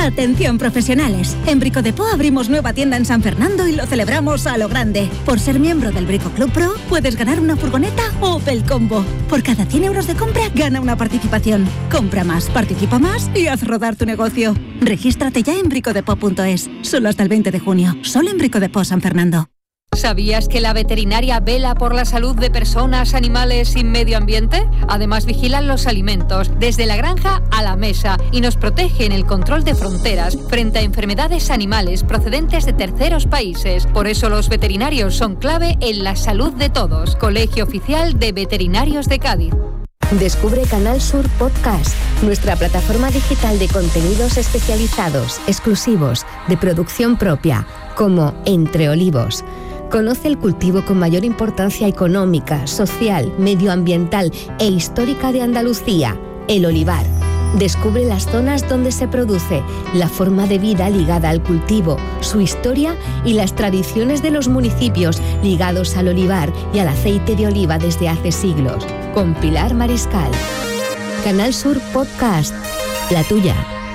Atención profesionales, en Brico Depot abrimos nueva tienda en San Fernando y lo celebramos a lo grande. Por ser miembro del Brico Club Pro, puedes ganar una furgoneta Opel Combo. Por cada 100 euros de compra, gana una participación. Compra más, participa más y haz rodar tu negocio. Regístrate ya en bricodepot.es. Solo hasta el 20 de junio. Solo en Brico Depot San Fernando. ¿Sabías que la veterinaria vela por la salud de personas, animales y medio ambiente? Además, vigilan los alimentos desde la granja a la mesa y nos protege en el control de fronteras frente a enfermedades animales procedentes de terceros países. Por eso los veterinarios son clave en la salud de todos. Colegio Oficial de Veterinarios de Cádiz. Descubre Canal Sur Podcast, nuestra plataforma digital de contenidos especializados, exclusivos, de producción propia, como Entre Olivos. Conoce el cultivo con mayor importancia económica, social, medioambiental e histórica de Andalucía, el olivar. Descubre las zonas donde se produce, la forma de vida ligada al cultivo, su historia y las tradiciones de los municipios ligados al olivar y al aceite de oliva desde hace siglos. Con Pilar Mariscal. Canal Sur Podcast, la tuya.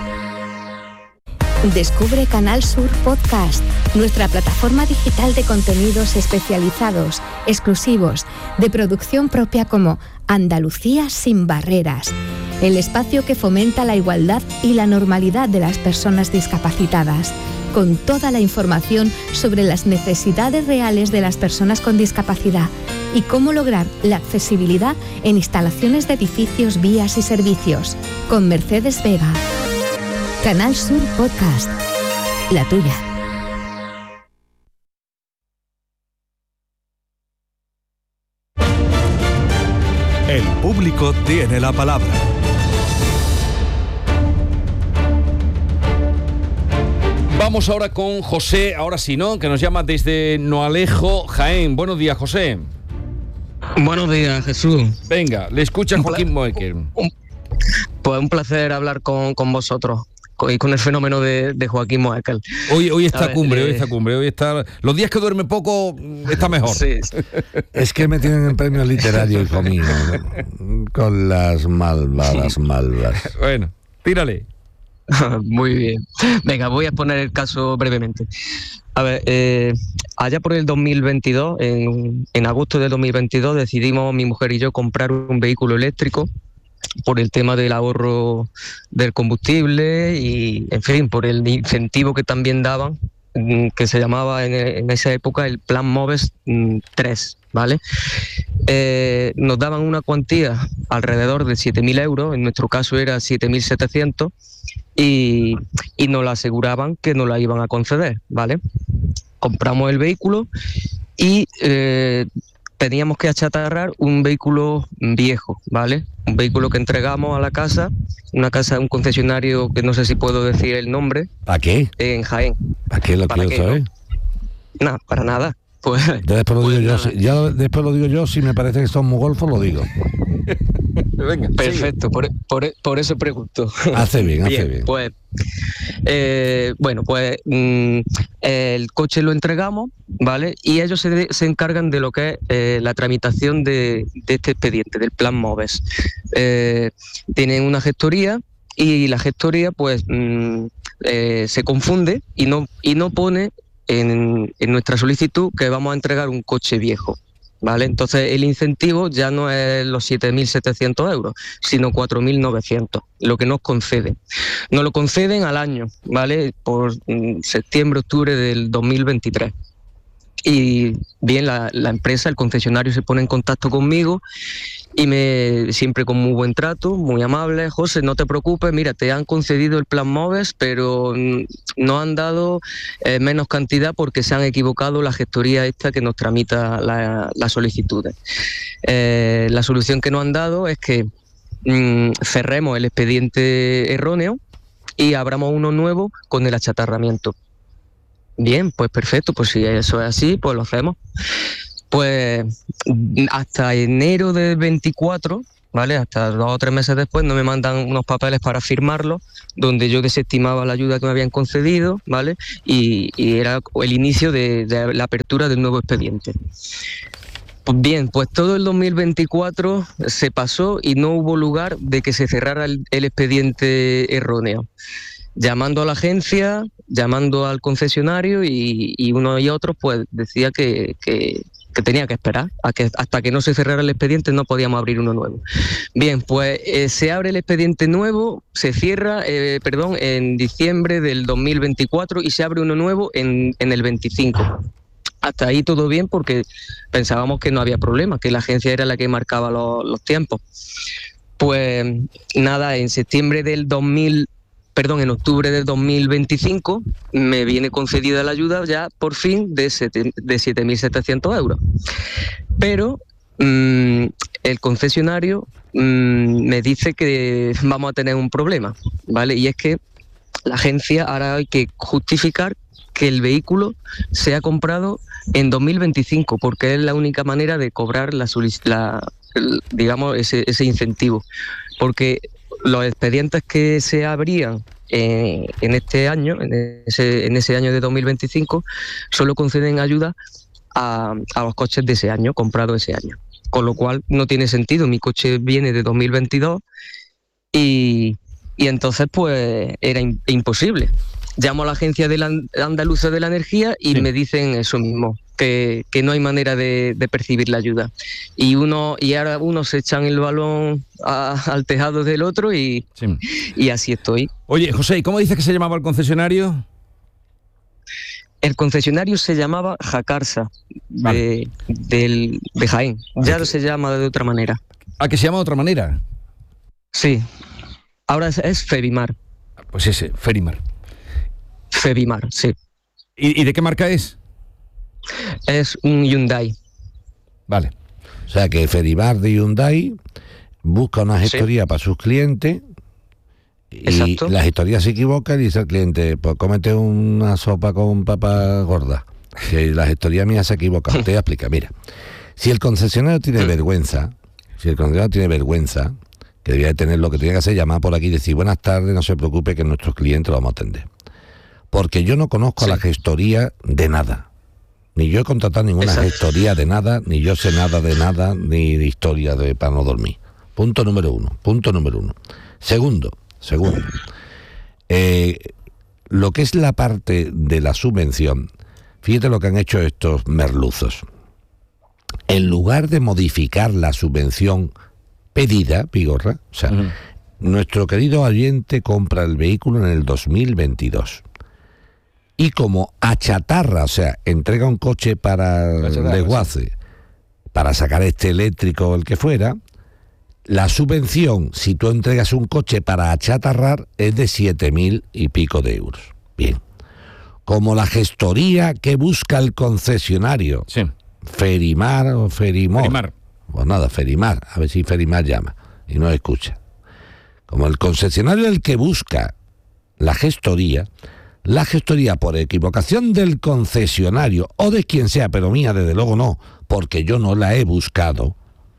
Descubre Canal Sur Podcast, nuestra plataforma digital de contenidos especializados, exclusivos, de producción propia como Andalucía sin barreras, el espacio que fomenta la igualdad y la normalidad de las personas discapacitadas, con toda la información sobre las necesidades reales de las personas con discapacidad y cómo lograr la accesibilidad en instalaciones de edificios, vías y servicios, con Mercedes Vega. Canal Sur Podcast, la tuya. El público tiene la palabra. Vamos ahora con José, ahora sí, ¿no? Que nos llama desde Noalejo, Jaén. Buenos días, José. Buenos días, Jesús. Venga, le escucha Joaquín Moekel. Pues un placer hablar con vosotros y con el fenómeno de Joaquín Moekel. Hoy está cumbre, hoy está... Los días que duerme poco, está mejor. Sí. Es que me tienen en premios literarios, hijo mío, ¿no? Con las malvadas. Bueno, tírale. Muy bien. Venga, voy a exponer el caso brevemente. A ver, allá por el 2022, en agosto del 2022, decidimos mi mujer y yo comprar un vehículo eléctrico por el tema del ahorro del combustible y, en fin, por el incentivo que también daban, que se llamaba en esa época el Plan MOVES 3, ¿vale? Nos daban una cuantía alrededor de 7.000 euros, en nuestro caso era 7.700, y nos la aseguraban que nos la iban a conceder, ¿vale? Compramos el vehículo y teníamos que achatarrar un vehículo viejo, ¿vale? Un vehículo que entregamos a la casa, una casa de un concesionario que no sé si puedo decir el nombre. ¿Para qué? En Jaén. ¿Para qué lo quiero saber? No, para nada. Pues, después lo digo yo. Ya después lo digo yo, si me parece que son muy golfos, lo digo. Venga, perfecto, por eso pregunto. Hace bien. Pues, el coche lo entregamos, ¿vale? Y ellos se encargan de lo que es la tramitación de este expediente, del Plan MOVES. Tienen una gestoría y la gestoría pues se confunde y no pone en nuestra solicitud que vamos a entregar un coche viejo, ¿vale? Entonces el incentivo ya no es los 7.700 euros, sino 4.900, lo que nos conceden. Nos lo conceden al año, ¿vale? Por septiembre, octubre del 2023. Y bien, la empresa, el concesionario se pone en contacto conmigo y siempre con muy buen trato, muy amable. José, no te preocupes, mira, te han concedido el Plan MOVES, pero no han dado menos cantidad porque se han equivocado la gestoría esta que nos tramita las solicitudes. La solución que nos han dado es que cerremos el expediente erróneo y abramos uno nuevo con el achatarramiento. Bien, pues perfecto, pues si eso es así, pues lo hacemos. Pues hasta enero del 24, ¿vale? Hasta 2 o 3 meses después no me mandan unos papeles para firmarlo, donde yo desestimaba la ayuda que me habían concedido, ¿vale? Y era el inicio de la apertura del nuevo expediente. Pues bien, pues todo el 2024 se pasó y no hubo lugar de que se cerrara el expediente erróneo. llamando a la agencia, llamando al concesionario y uno y otro pues decía que tenía que esperar hasta que no se cerrara el expediente, no podíamos abrir uno nuevo. Bien, pues se abre el expediente nuevo, se cierra, en diciembre del 2024 y se abre uno nuevo en el 25. Hasta ahí todo bien porque pensábamos que no había problema, que la agencia era la que marcaba los tiempos. Pues nada, en octubre del 2025 me viene concedida la ayuda ya por fin de 7.700 euros. Pero el concesionario me dice que vamos a tener un problema, ¿vale? Y es que la agencia ahora hay que justificar que el vehículo se ha comprado en 2025 porque es la única manera de cobrar ese incentivo. Porque los expedientes que se abrían en este año, en ese año de 2025, solo conceden ayuda a los coches de ese año, comprados ese año. Con lo cual no tiene sentido, mi coche viene de 2022 y entonces pues era imposible. Llamo a la Agencia Andaluza de la Energía y me dicen eso mismo, que no hay manera de percibir la ayuda. Y ahora uno se echan el balón al tejado del otro y así estoy. Oye, José, ¿y cómo dices que se llamaba el concesionario? El concesionario se llamaba Jacarsa, de Jaén. Ya no se llama de otra manera. ¿Ah, que se llama de otra manera? Sí. Ahora es Febimar. Pues ese, Febimar. Febimar, sí. ¿Y de qué marca es? Es un Hyundai. Vale. O sea que Febimar de Hyundai busca una gestoría para sus clientes y exacto. La gestoría se equivoca y dice al cliente, pues cómete una sopa con papa gorda, que la gestoría mía se equivoca. Te voy a explicar, mira. Si el concesionario tiene vergüenza, que debía de tener, lo que tenía que hacer, llamar por aquí y decir, buenas tardes, no se preocupe que nuestros clientes lo vamos a atender. Porque yo no conozco a la gestoría de nada. Ni yo he contratado ninguna gestoría de nada, ni yo sé nada, ni de historia para no dormir. Punto número uno. Segundo, lo que es la parte de la subvención, fíjate lo que han hecho estos merluzos. En lugar de modificar la subvención pedida, Vigorra, o sea, nuestro querido oyente compra el vehículo en el 2022. Y como achatarra, o sea, entrega un coche para desguace, para sacar este eléctrico o el que fuera, la subvención, si tú entregas un coche para achatarrar, es de 7.000 y pico de euros. Bien. Como la gestoría que busca el concesionario, Ferimar o Ferimor. Pues nada, Ferimar, a ver si Ferimar llama y no escucha. Como el concesionario es el que busca la gestoría por equivocación del concesionario o de quien sea, pero mía desde luego no, porque yo no la he buscado,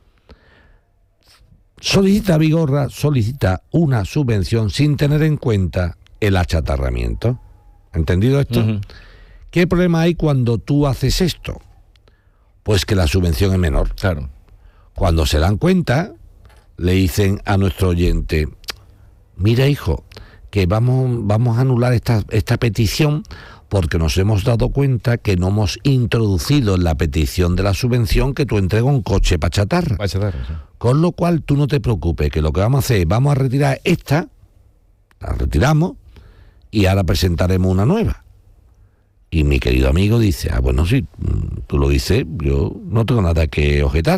Vigorra solicita una subvención sin tener en cuenta el achatarramiento. ¿Entendido esto? ¿Qué problema hay cuando tú haces esto? Pues que la subvención es menor. Claro. Cuando se dan cuenta, le dicen a nuestro oyente, mira hijo, que vamos a anular esta petición porque nos hemos dado cuenta que no hemos introducido en la petición de la subvención que tú entregas un coche para chatarra. Sí. Con lo cual tú no te preocupes, que lo que vamos a hacer es, vamos a retirar esta, la retiramos y ahora presentaremos una nueva. Y mi querido amigo dice, bueno, sí, tú lo dices, yo no tengo nada que objetar.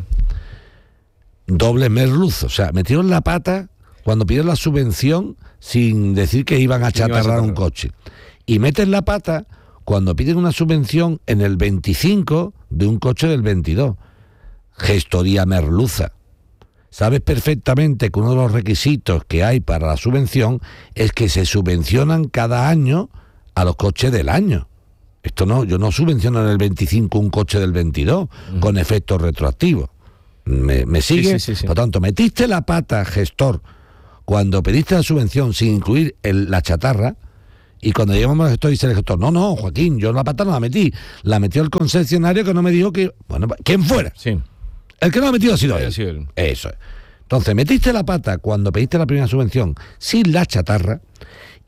Doble merluzo, o sea, metieron la pata cuando pidieron la subvención sin decir que iban a chatarrar un coche. Y meten la pata cuando piden una subvención en el 25 de un coche del 22. Gestoría merluza. Sabes perfectamente que uno de los requisitos que hay para la subvención es que se subvencionan cada año a los coches del año. Esto no, yo no subvenciono en el 25 un coche del 22 con efectos retroactivos. ¿Me sigue? Sí. Por tanto, metiste la pata, gestor, cuando pediste la subvención sin incluir la chatarra, y cuando llegamos al gestor dice el gestor, no, Joaquín, yo la pata no la metí, la metió el concesionario que no me dijo que... Bueno, ¿quién fuera? Sí. El que no ha metido ha sido él. Eso es. Entonces, metiste la pata cuando pediste la primera subvención sin la chatarra,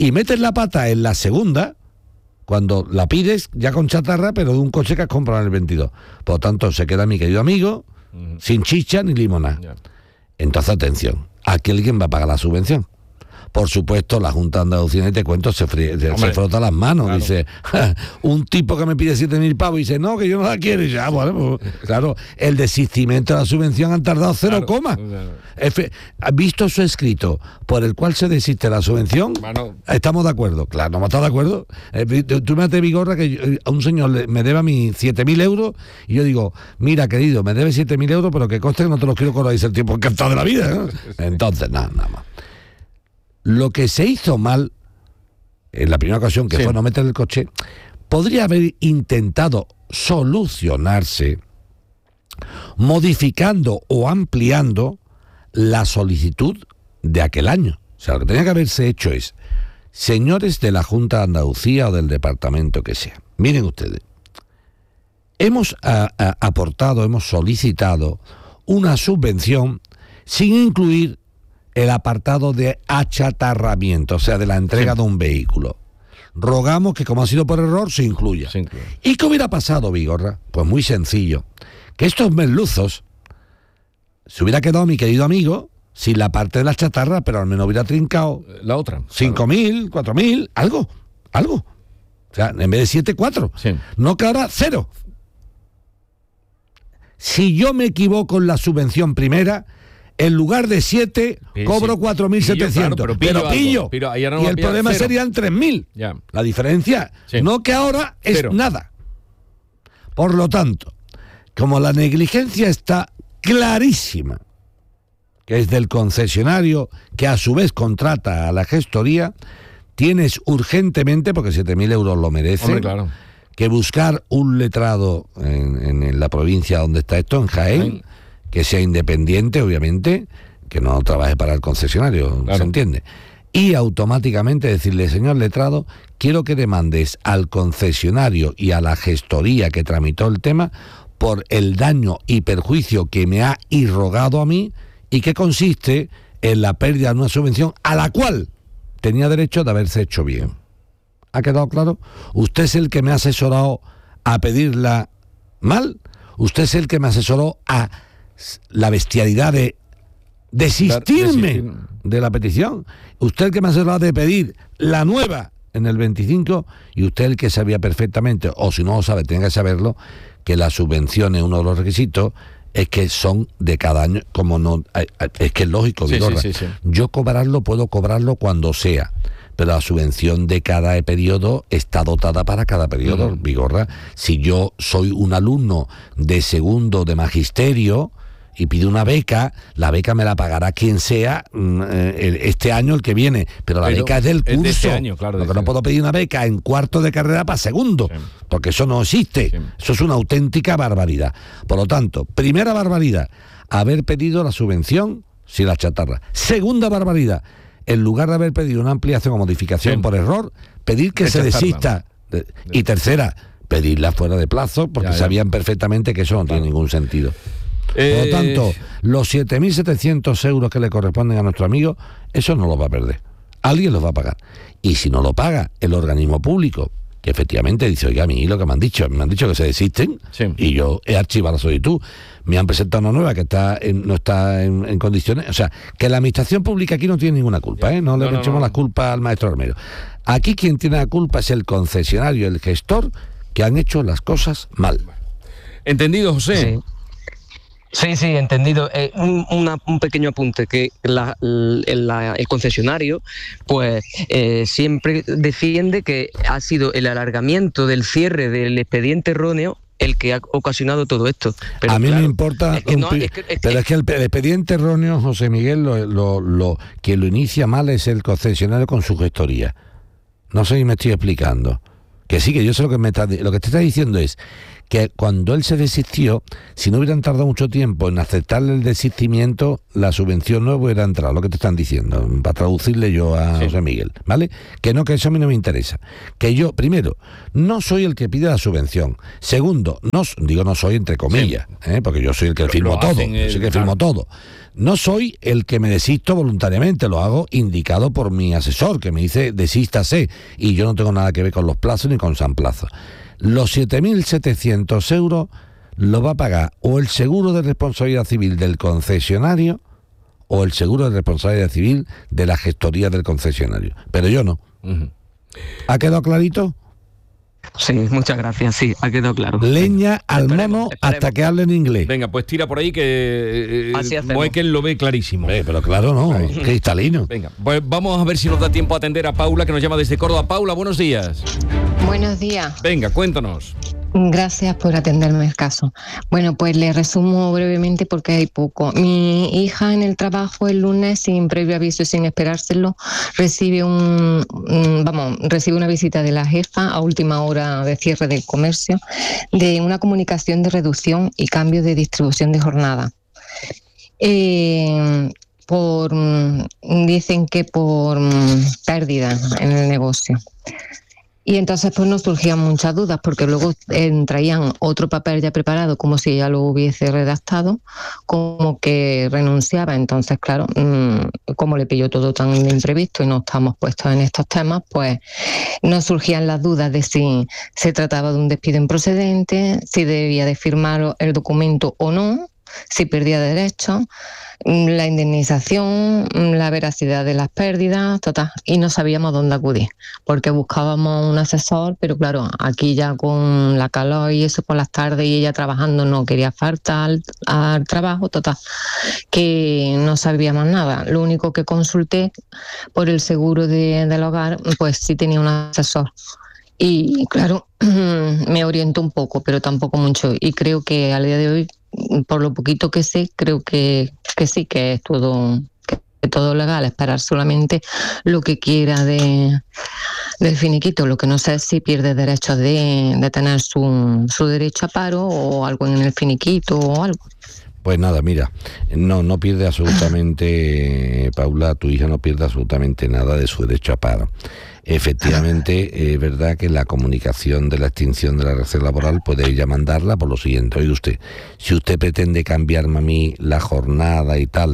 y metes la pata en la segunda, cuando la pides ya con chatarra, pero de un coche que has comprado en el 22. Por lo tanto, se queda mi querido amigo sin chicha ni limonada. Ya. Entonces, atención, aquí alguien va a pagar la subvención. Por supuesto, la Junta de Andalucía, y te cuento, se frota las manos. Claro. Dice, un tipo que me pide 7.000 pavos y dice, no, que yo no la quiero. Y ya, bueno, pues, claro, el desistimiento de la subvención han tardado 0, claro. ¿Has visto su escrito por el cual se desiste la subvención? Bueno. ¿Estamos de acuerdo? Claro, ¿no me estás de acuerdo? Tú me haces Vigorra que a un señor me debe a mí 7.000 euros y yo digo, mira, querido, me debe 7.000 euros, pero que conste que no te los quiero cobrar, dice el tiempo encantado de la vida, ¿no? Entonces, nada más. Lo que se hizo mal en la primera ocasión, que fue no meter el coche, podría haber intentado solucionarse modificando o ampliando la solicitud de aquel año. O sea, lo que tenía que haberse hecho es, señores de la Junta de Andalucía o del departamento que sea, miren ustedes, hemos aportado, hemos solicitado una subvención sin incluir el apartado de achatarramiento, o sea, de la entrega de un vehículo. Rogamos que, como ha sido por error, se incluya. ¿Y qué hubiera pasado, Vigorra? Pues muy sencillo. Que estos merluzos se hubiera quedado mi querido amigo sin la parte de la chatarra, pero al menos hubiera trincado la otra. 5.000, 4.000, algo. O sea, en vez de 7, 4. Sí. No quedará 0. Si yo me equivoco en la subvención primera, en lugar de 7, cobro 4.700. Claro, pero pillo. Y el problema serían 3.000. Ya. La diferencia, no que ahora es nada. Por lo tanto, como la negligencia está clarísima, que es del concesionario, que a su vez contrata a la gestoría, tienes urgentemente, porque 7.000 euros lo merece, que buscar un letrado en la provincia donde está esto, en Jaén, que sea independiente, obviamente, que no trabaje para el concesionario, ¿se entiende? Y automáticamente decirle, señor letrado, quiero que demandes al concesionario y a la gestoría que tramitó el tema por el daño y perjuicio que me ha irrogado a mí y que consiste en la pérdida de una subvención a la cual tenía derecho de haberse hecho bien. ¿Ha quedado claro? Usted es el que me ha asesorado a pedirla mal, usted es el que me asesoró a la bestialidad de desistirme de la petición, usted el que me asesoró de pedir la nueva en el 25 y usted el que sabía perfectamente, o si no lo sabe, tenga que saberlo, que las subvenciones, uno de los requisitos es que son de cada año, como no, es que es lógico, Vigorra. Yo puedo cobrarlo cuando sea, pero la subvención de cada periodo está dotada para cada periodo, Vigorra. Si yo soy un alumno de segundo de magisterio y pido una beca, la beca me la pagará quien sea este año, el que viene, pero la beca es del curso. Es de este año, claro. Porque no puedo pedir una beca en cuarto de carrera para segundo, porque eso no existe. Eso es una auténtica barbaridad. Por lo tanto, primera barbaridad, haber pedido la subvención sin la chatarra. Segunda barbaridad, en lugar de haber pedido una ampliación o modificación por error, pedir que se desista. Y tercera, pedirla fuera de plazo, porque sabían perfectamente que eso no tiene ningún sentido. Por lo tanto, los 7.700 euros que le corresponden a nuestro amigo, eso no los va a perder. Alguien los va a pagar. Y si no lo paga el organismo público, que efectivamente dice, oiga, a mí lo que me han dicho que se desisten, y yo he archivado la solicitud, me han presentado una nueva que no está en condiciones, o sea, que la administración pública aquí no tiene ninguna culpa, no le echemos la culpa al maestro armero. Aquí quien tiene la culpa es el concesionario, el gestor, que han hecho las cosas mal. ¿Entendido, José? Sí, entendido. Un pequeño apunte, que el concesionario pues siempre defiende que ha sido el alargamiento del cierre del expediente erróneo el que ha ocasionado todo esto. Pero a mí me importa, pero es que el expediente erróneo, José Miguel, quien lo inicia mal es el concesionario con su gestoría. No sé si me estoy explicando. Que sí, que yo sé lo que te está diciendo es que cuando él se desistió, si no hubieran tardado mucho tiempo en aceptarle el desistimiento, la subvención no hubiera entrado, lo que te están diciendo, para traducirle yo a José Miguel, ¿vale? Que eso a mí no me interesa. Que yo, primero, no soy el que pide la subvención. Segundo, no soy entre comillas, porque yo soy el que firmo todo, soy el que firmo todo. No soy el que me desisto voluntariamente, lo hago indicado por mi asesor, que me dice desístase, y yo no tengo nada que ver con los plazos ni con San Plazo. Los 7.700 euros lo va a pagar o el seguro de responsabilidad civil del concesionario o el seguro de responsabilidad civil de la gestoría del concesionario. Pero yo no. ¿Ha quedado clarito? Sí, muchas gracias, sí, ha quedado claro. Leña al mono hasta que hable en inglés. Venga, pues tira por ahí que Moekel lo ve clarísimo. Pero claro, no, cristalino. Venga, pues vamos a ver si nos da tiempo a atender a Paula, que nos llama desde Córdoba. Paula, buenos días. Buenos días. Venga, cuéntanos. Gracias por atenderme el caso. Bueno, pues le resumo brevemente porque hay poco. Mi hija en el trabajo el lunes, sin previo aviso y sin esperárselo, recibe una visita de la jefa a última hora de cierre del comercio de una comunicación de reducción y cambio de distribución de jornada. Dicen que por pérdida en el negocio. Y entonces pues nos surgían muchas dudas porque luego traían otro papel ya preparado como si ella lo hubiese redactado, como que renunciaba. Entonces, claro, como le pilló todo tan de imprevisto y no estamos puestos en estos temas, pues nos surgían las dudas de si se trataba de un despido improcedente, si debía de firmar el documento o no, si perdía derechos, la indemnización, la veracidad de las pérdidas, total, y no sabíamos dónde acudir, porque buscábamos un asesor, pero claro, aquí ya con la calor y eso por las tardes y ella trabajando no quería faltar al trabajo, total, que no sabíamos nada. Lo único que consulté por el seguro del hogar, pues sí tenía un asesor. Y claro, me orientó un poco, pero tampoco mucho, y creo que al día de hoy, por lo poquito que sé, creo que sí, que es todo legal, esperar solamente lo que quiera del finiquito. Lo que no sé es si pierde derechos de tener su derecho a paro o algo en el finiquito o algo. Pues nada, mira, no pierde absolutamente, Paula, tu hija no pierde absolutamente nada de su derecho a paro. Efectivamente, es verdad que la comunicación de la extinción de la relación laboral puede ella mandarla por lo siguiente: oye usted, si usted pretende cambiarme a mí la jornada y tal,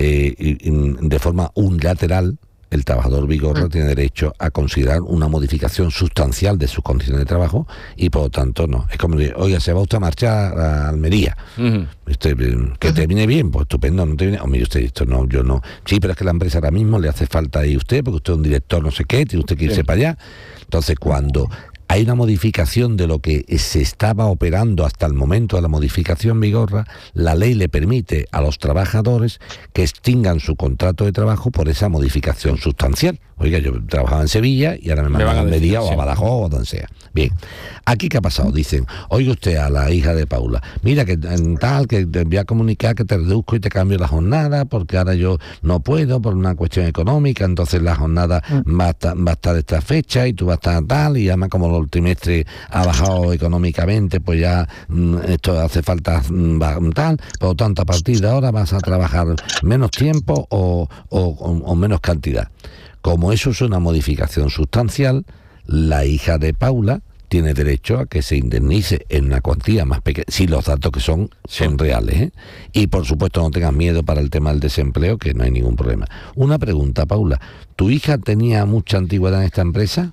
de forma unilateral, el trabajador Vigorra tiene derecho a considerar una modificación sustancial de sus condiciones de trabajo y por lo tanto no. Es como decir, oiga, se va usted a marchar a Almería. Que termine bien, pues estupendo, no termine. Mire usted, esto no, yo no. Sí, pero es que la empresa ahora mismo le hace falta ahí usted, porque usted es un director no sé qué, tiene usted que irse para allá. Entonces, cuando hay una modificación de lo que se estaba operando hasta el momento de la modificación Vigorra, la ley le permite a los trabajadores que extingan su contrato de trabajo por esa modificación sustancial. Oiga, yo trabajaba en Sevilla y ahora me mandan a Almería o a Badajoz o donde sea. Bien, aquí ¿qué ha pasado? Dicen, oiga usted a la hija de Paula, mira que que te voy a comunicar que te reduzco y te cambio la jornada porque ahora yo no puedo por una cuestión económica, entonces la jornada va a estar de esta fecha y tú vas a estar tal, y además como el trimestre ha bajado económicamente, pues ya esto hace falta tal, por lo tanto a partir de ahora vas a trabajar menos tiempo o menos cantidad. Como eso es una modificación sustancial, la hija de Paula tiene derecho a que se indemnice en una cuantía más pequeña, si los datos que son reales, ¿eh? Y por supuesto no tengas miedo para el tema del desempleo, que no hay ningún problema. Una pregunta, Paula, ¿tu hija tenía mucha antigüedad en esta empresa?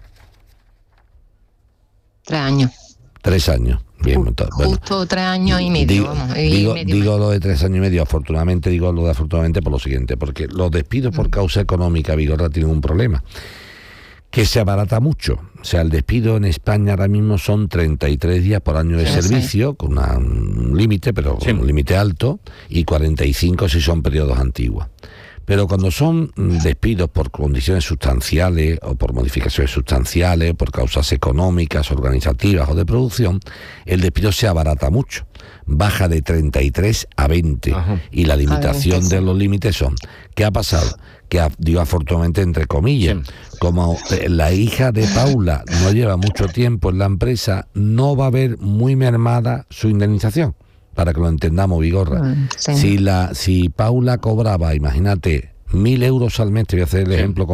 3 años. 3 años. Bien, justo 3 años y medio. Digo lo de 3 años y medio, afortunadamente, digo lo de afortunadamente por lo siguiente, porque los despidos por causa económica, Vigorra, tienen un problema, que se abarata mucho. O sea, el despido en España ahora mismo son 33 días por año de servicio, con un límite, pero un límite alto, y 45 si son periodos antiguos. Pero cuando son despidos por condiciones sustanciales o por modificaciones sustanciales, por causas económicas, organizativas o de producción, el despido se abarata mucho. Baja de 33 a 20. Ajá. Y la limitación de los límites son, ¿qué ha pasado? Que digo afortunadamente entre comillas, como la hija de Paula no lleva mucho tiempo en la empresa, no va a ver muy mermada su indemnización, para que lo entendamos, Vigorra. Sí. Si Paula cobraba, imagínate, 1.000 euros al mes, te voy a hacer el ejemplo